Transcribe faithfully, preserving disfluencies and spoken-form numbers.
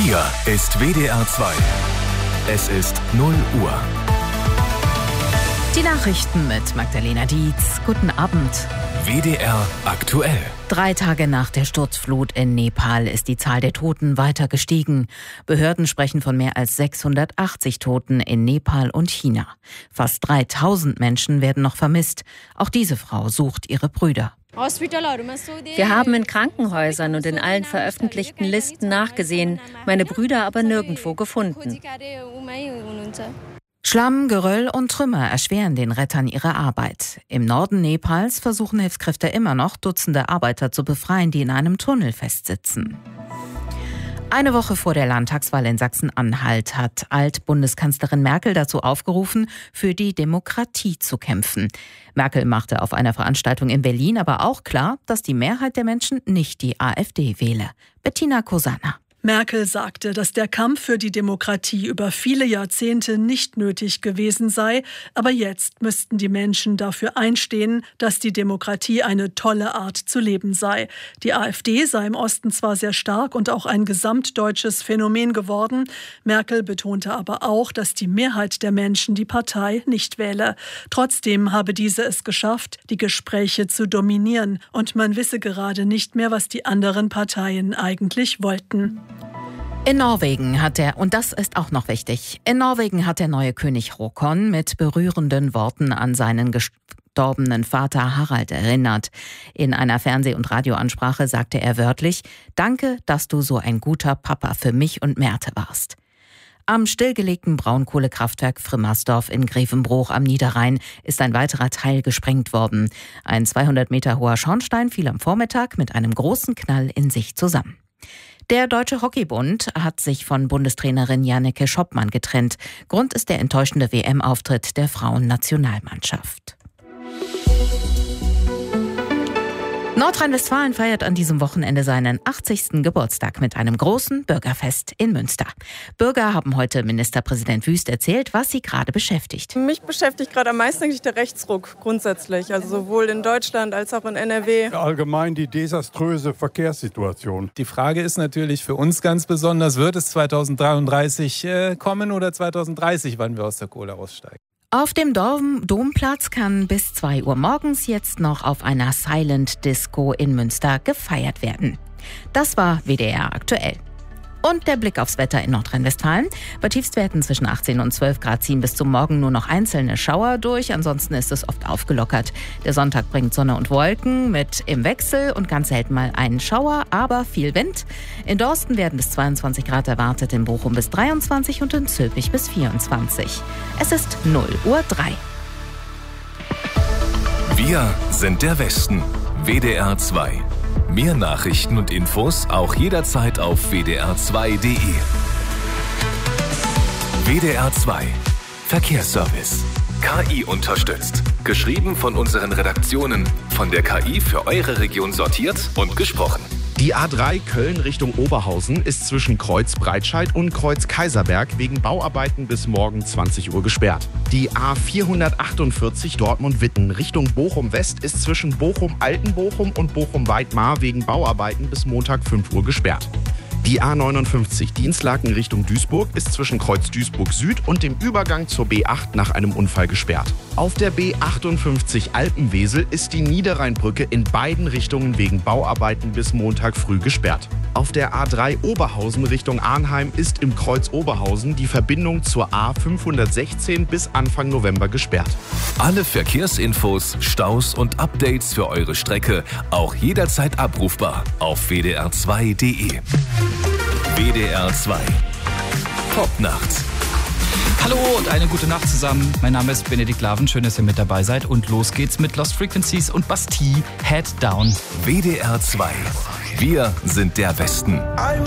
Hier ist W D R zwei. Es ist null Uhr. Die Nachrichten mit Magdalena Dietz. Guten Abend. W D R aktuell. Drei Tage nach der Sturzflut in Nepal ist die Zahl der Toten weiter gestiegen. Behörden sprechen von mehr als sechshundertachtzig Toten in Nepal und China. Fast dreitausend Menschen werden noch vermisst. Auch diese Frau sucht ihre Brüder. Wir haben in Krankenhäusern und in allen veröffentlichten Listen nachgesehen, meine Brüder aber nirgendwo gefunden. Schlamm, Geröll und Trümmer erschweren den Rettern ihre Arbeit. Im Norden Nepals versuchen Hilfskräfte immer noch, Dutzende Arbeiter zu befreien, die in einem Tunnel festsitzen. Eine Woche vor der Landtagswahl in Sachsen-Anhalt hat Alt-Bundeskanzlerin Merkel dazu aufgerufen, für die Demokratie zu kämpfen. Merkel machte auf einer Veranstaltung in Berlin aber auch klar, dass die Mehrheit der Menschen nicht die AfD wähle. Bettina Kosana. Merkel sagte, dass der Kampf für die Demokratie über viele Jahrzehnte nicht nötig gewesen sei, aber jetzt müssten die Menschen dafür einstehen, dass die Demokratie eine tolle Art zu leben sei. Die AfD sei im Osten zwar sehr stark und auch ein gesamtdeutsches Phänomen geworden, Merkel betonte aber auch, dass die Mehrheit der Menschen die Partei nicht wähle. Trotzdem habe diese es geschafft, die Gespräche zu dominieren, und man wisse gerade nicht mehr, was die anderen Parteien eigentlich wollten. In Norwegen hat der, und das ist auch noch wichtig, in Norwegen hat der neue König Håkon mit berührenden Worten an seinen gestorbenen Vater Harald erinnert. In einer Fernseh- und Radioansprache sagte er wörtlich: „Danke, dass du so ein guter Papa für mich und Merte warst." Am stillgelegten Braunkohlekraftwerk Frimmersdorf in Grevenbroich am Niederrhein ist ein weiterer Teil gesprengt worden. Ein zweihundert Meter hoher Schornstein fiel am Vormittag mit einem großen Knall in sich zusammen. Der Deutsche Hockeybund hat sich von Bundestrainerin Janneke Schoppmann getrennt. Grund ist der enttäuschende W M-Auftritt der Frauennationalmannschaft. Nordrhein-Westfalen feiert an diesem Wochenende seinen achtzigsten Geburtstag mit einem großen Bürgerfest in Münster. Bürger haben heute Ministerpräsident Wüst erzählt, was sie gerade beschäftigt. Mich beschäftigt gerade am meisten eigentlich der Rechtsruck grundsätzlich, also sowohl in Deutschland als auch in N R W. Allgemein die desaströse Verkehrssituation. Die Frage ist natürlich für uns ganz besonders, wird es zweitausenddreiunddreißig äh, kommen oder zweitausenddreißig, wann wir aus der Kohle aussteigen? Auf dem Dom- Domplatz kann bis zwei Uhr morgens jetzt noch auf einer Silent Disco in Münster gefeiert werden. Das war W D R aktuell. Und der Blick aufs Wetter in Nordrhein-Westfalen. Bei Tiefstwerten zwischen achtzehn und zwölf Grad ziehen bis zum Morgen nur noch einzelne Schauer durch. Ansonsten ist es oft aufgelockert. Der Sonntag bringt Sonne und Wolken mit im Wechsel und ganz selten mal einen Schauer, aber viel Wind. In Dorsten werden bis zweiundzwanzig Grad erwartet, in Bochum bis dreiundzwanzig und in Zülpich bis vierundzwanzig. Es ist null Uhr drei. Wir sind der Westen. W D R zwei. Mehr Nachrichten und Infos auch jederzeit auf w d r zwei punkt d e. W D R zwei. Verkehrsservice. K I unterstützt. Geschrieben von unseren Redaktionen. Von der K I für eure Region sortiert und gesprochen. Die A drei Köln Richtung Oberhausen ist zwischen Kreuz Breitscheid und Kreuz Kaiserberg wegen Bauarbeiten bis morgen zwanzig Uhr gesperrt. Die A vierhundertachtundvierzig Dortmund-Witten Richtung Bochum-West ist zwischen Bochum-Altenbochum und Bochum-Weidmar wegen Bauarbeiten bis Montag fünf Uhr gesperrt. Die A neunundfünfzig Dienstlaken Richtung Duisburg ist zwischen Kreuz Duisburg Süd und dem Übergang zur B acht nach einem Unfall gesperrt. Auf der B achtundfünfzig Alpenwesel ist die Niederrheinbrücke in beiden Richtungen wegen Bauarbeiten bis Montag früh gesperrt. Auf der A drei Oberhausen Richtung Arnheim ist im Kreuz Oberhausen die Verbindung zur A fünfhundertsechzehn bis Anfang November gesperrt. Alle Verkehrsinfos, Staus und Updates für eure Strecke auch jederzeit abrufbar auf w d r zwei punkt d e. W D R zwei. Popnacht. Hallo und eine gute Nacht zusammen. Mein Name ist Benedikt Laven. Schön, dass ihr mit dabei seid. Und los geht's mit Lost Frequencies und Bastille, Head Down. W D R zwei. Wir sind der Westen.